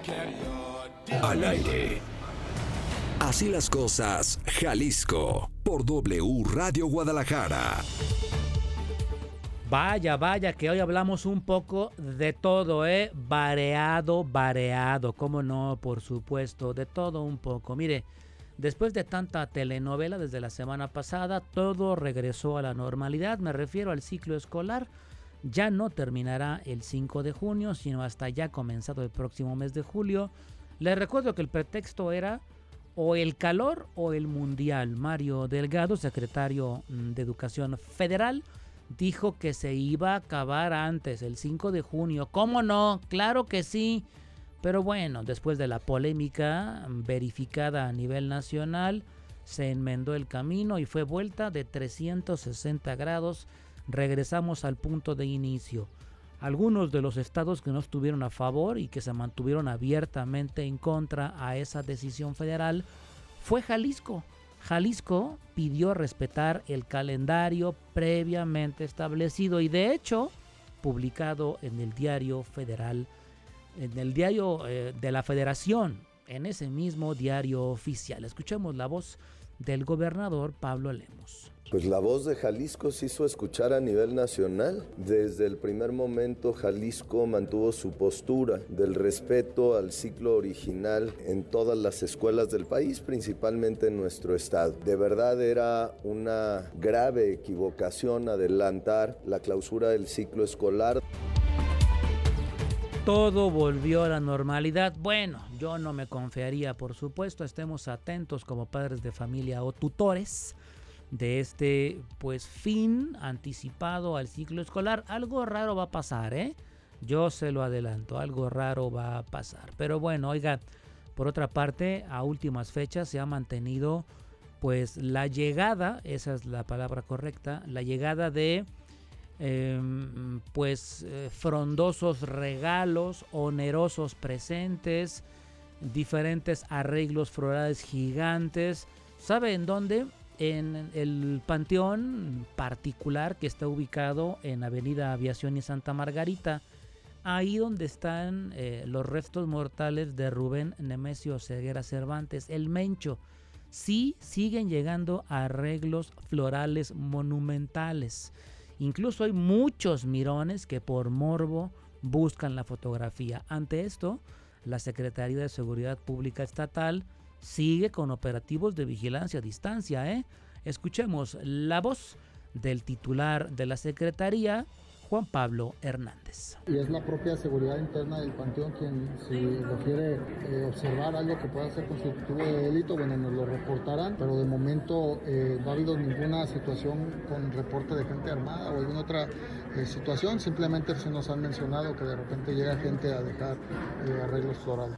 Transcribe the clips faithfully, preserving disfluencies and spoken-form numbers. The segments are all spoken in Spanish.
Al aire. Así las cosas, Jalisco, por W Radio Guadalajara. Vaya, vaya, que hoy hablamos un poco de todo, ¿eh? Variado, variado, cómo no, por supuesto, de todo un poco. Mire, después de tanta telenovela desde la semana pasada, todo regresó a la normalidad, me refiero al ciclo escolar. Ya no terminará el cinco de junio, sino hasta ya comenzado el próximo mes de julio. Les recuerdo que el pretexto era o el calor o el mundial. Mario Delgado, secretario de Educación Federal, dijo que se iba a acabar antes, el cinco de junio. ¿Cómo no? Claro que sí. Pero bueno, después de la polémica verificada a nivel nacional, se enmendó el camino y fue vuelta de trescientos sesenta grados. Regresamos al punto de inicio. Algunos de los estados que no estuvieron a favor y que se mantuvieron abiertamente en contra a esa decisión federal fue Jalisco. Jalisco pidió respetar el calendario previamente establecido y de hecho publicado en el diario federal, en el diario eh, de la Federación, en ese mismo diario oficial. Escuchemos la voz del gobernador Pablo Lemos. Pues la voz de Jalisco se hizo escuchar a nivel nacional. Desde el primer momento Jalisco mantuvo su postura del respeto al ciclo original en todas las escuelas del país, principalmente en nuestro estado. De verdad era una grave equivocación adelantar la clausura del ciclo escolar. Todo volvió a la normalidad. Bueno, yo no me confiaría, por supuesto. Estemos atentos como padres de familia o tutores de este pues fin anticipado al ciclo escolar. Algo raro va a pasar, ¿eh? Yo se lo adelanto, algo raro va a pasar. Pero bueno, oiga, por otra parte, a últimas fechas se ha mantenido pues la llegada, esa es la palabra correcta, la llegada de eh, pues eh, frondosos regalos, onerosos presentes, diferentes arreglos florales gigantes. ¿Sabe en dónde? En el panteón particular que está ubicado en Avenida Aviación y Santa Margarita, ahí donde están eh, los restos mortales de Rubén Nemesio Ceguera Cervantes, el Mencho. Sí siguen llegando arreglos florales monumentales. Incluso hay muchos mirones que por morbo buscan la fotografía. Ante esto, la Secretaría de Seguridad Pública Estatal sigue con operativos de vigilancia a distancia, ¿eh? Escuchemos la voz del titular de la Secretaría, Juan Pablo Hernández. Y es la propia seguridad interna del panteón quien, si refiere eh, observar algo que pueda ser constitutivo de delito, bueno, nos lo reportarán, pero de momento eh, no ha habido ninguna situación con reporte de gente armada o alguna otra eh, situación, simplemente se nos han mencionado que de repente llega gente a dejar eh, arreglos florales.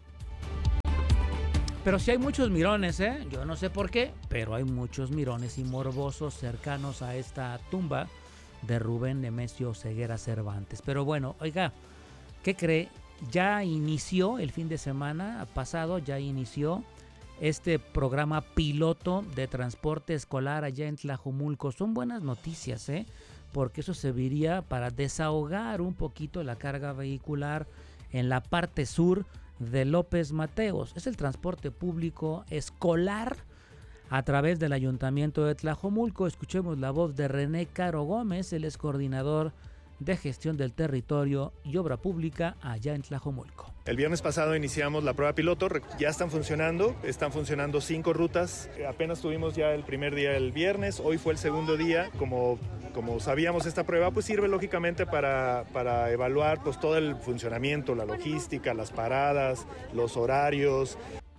Pero sí hay muchos mirones, ¿eh? Yo no sé por qué, pero hay muchos mirones y morbosos cercanos a esta tumba de Rubén Nemesio Ceguera Cervantes. Pero bueno, oiga, ¿qué cree? Ya inició el fin de semana pasado, ya inició este programa piloto de transporte escolar allá en Tlajomulco. Son buenas noticias, ¿eh? Porque eso serviría para desahogar un poquito la carga vehicular en la parte sur de López Mateos. Es el transporte público escolar a través del Ayuntamiento de Tlajomulco. Escuchemos la voz de René Caro Gómez, él es coordinador de gestión del territorio y obra pública allá en Tlajomulco. El viernes pasado iniciamos la prueba piloto, ya están funcionando, están funcionando cinco rutas, apenas tuvimos ya el primer día el viernes, hoy fue el segundo día, como, como sabíamos esta prueba pues sirve lógicamente para, para evaluar pues todo el funcionamiento, la logística, las paradas, los horarios.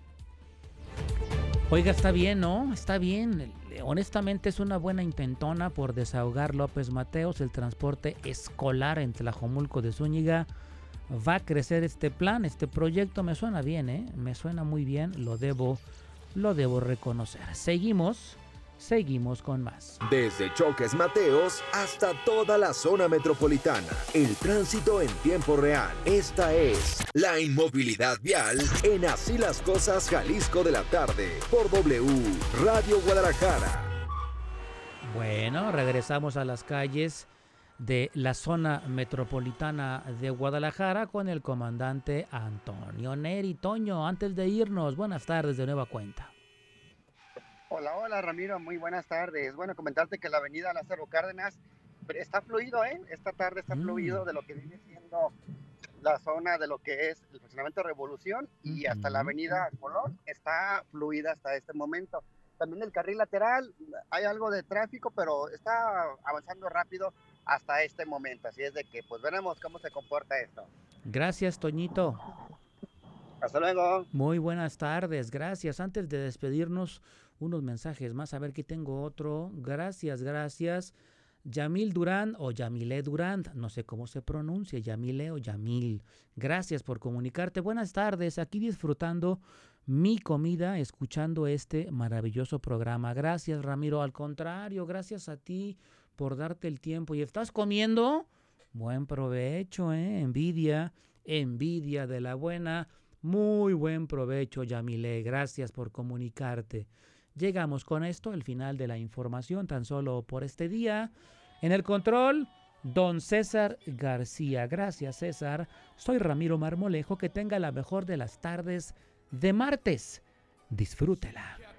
Oiga, está bien, ¿no? Está bien. Honestamente es una buena intentona por desahogar López Mateos, el transporte escolar en Tlajomulco de Zúñiga. Va a crecer este plan, este proyecto, me suena bien, ¿eh? Me suena muy bien, lo debo, lo debo reconocer. Seguimos, seguimos con más. Desde Choques Mateos hasta toda la zona metropolitana. El tránsito en tiempo real. Esta es la inmovilidad vial en Así las Cosas Jalisco de la tarde por W Radio Guadalajara. Bueno, regresamos a las calles de la zona metropolitana de Guadalajara con el comandante Antonio Neri. Toño, antes de irnos, buenas tardes de nueva cuenta. Hola, hola Ramiro, muy buenas tardes. Bueno, comentarte que la avenida Lázaro Cárdenas está fluido, ¿eh? Esta tarde está mm. fluido de lo que viene siendo la zona de lo que es el fraccionamiento Revolución y hasta la avenida Colón está fluida hasta este momento. También el carril lateral, hay algo de tráfico, pero está avanzando rápido hasta este momento. Así es de que pues veremos cómo se comporta esto. Gracias, Toñito. Hasta luego. Muy buenas tardes, gracias. Antes de despedirnos, unos mensajes más, a ver que tengo otro. Gracias, gracias. Yamil Durán o Yamile Durán, no sé cómo se pronuncia, Yamile o Yamil. Gracias por comunicarte. Buenas tardes, aquí disfrutando mi comida, escuchando este maravilloso programa. Gracias, Ramiro. Al contrario, gracias a ti por darte el tiempo. ¿Y estás comiendo? Buen provecho, ¿eh? Envidia, envidia de la buena. Muy buen provecho, Yamile. Gracias por comunicarte. Llegamos con esto al final de la información, tan solo por este día. En el control, don César García. Gracias, César. Soy Ramiro Marmolejo. Que tenga la mejor de las tardes de martes. Disfrútela.